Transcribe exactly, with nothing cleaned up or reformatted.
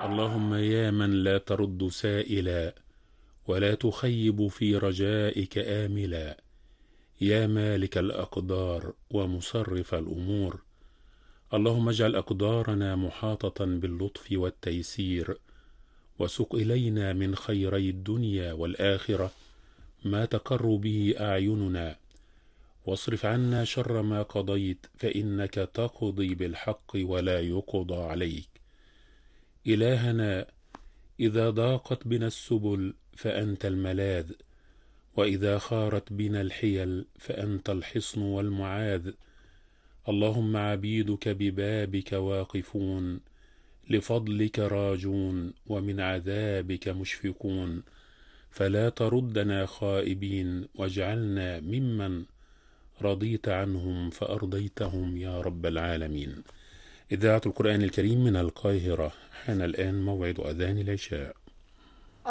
اللهم يا من لا ترد سائلا ولا تخيب في رجائك آملا، يا مالك الأقدار ومصرف الأمور، اللهم اجعل أقدارنا محاطة باللطف والتيسير، وسق إلينا من خيري الدنيا والآخرة ما تقر به أعيننا، واصرف عنا شر ما قضيت، فإنك تقضي بالحق ولا يقضى عليك. إلهنا، إذا ضاقت بنا السبل فأنت الملاذ، وإذا خارت بنا الحيل فأنت الحصن والمعاذ. اللهم عبيدك ببابك واقفون، لفضلك راجون، ومن عذابك مشفقون، فلا تردنا خائبين، واجعلنا ممن رضيت عنهم فأرضيتهم يا رب العالمين. إذاعة القرآن الكريم من القاهرة، حان الآن موعد أذان العشاء.